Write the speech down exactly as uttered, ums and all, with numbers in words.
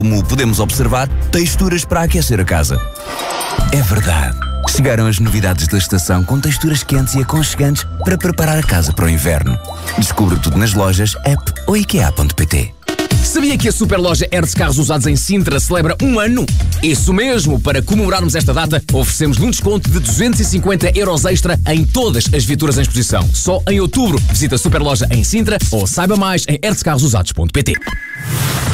Como podemos observar, texturas para aquecer a casa. É verdade. Chegaram as novidades da estação com texturas quentes e aconchegantes para preparar a casa para o inverno. Descubra tudo nas lojas, app ou ikea ponto pt. Sabia que a Superloja Hertz Carros Usados em Sintra celebra um ano? Isso mesmo! Para comemorarmos esta data, oferecemos-lhe um desconto de duzentos e cinquenta euros extra em todas as viaturas em exposição. Só em outubro. Visita a Superloja em Sintra ou saiba mais em hertz carros usados ponto pt.